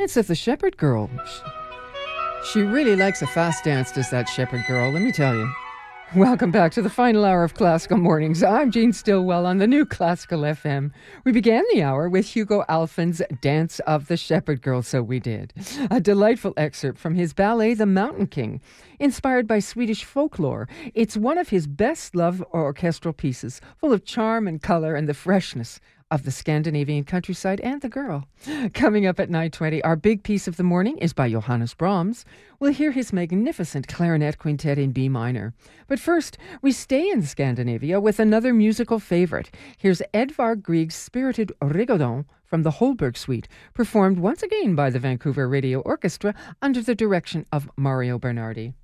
It's of the Shepherd Girl. She really likes a fast dance, does that Shepherd Girl, let me tell you. Welcome back to the final hour of Classical Mornings. I'm Jean Stillwell on the new Classical FM. We began the hour with Hugo Alphen's Dance of the Shepherd Girl, so we did. A delightful excerpt from his ballet, The Mountain King, inspired by Swedish folklore. It's one of his best-loved orchestral pieces, full of charm and color and the freshness of the Scandinavian countryside and the girl. Coming up at 9:20, our big piece of the morning is by Johannes Brahms. We'll hear his magnificent clarinet quintet in B minor. But first, we stay in Scandinavia with another musical favorite. Here's Edvard Grieg's spirited Rigodon from the Holberg Suite, performed once again by the Vancouver Radio Orchestra under the direction of Mario Bernardi.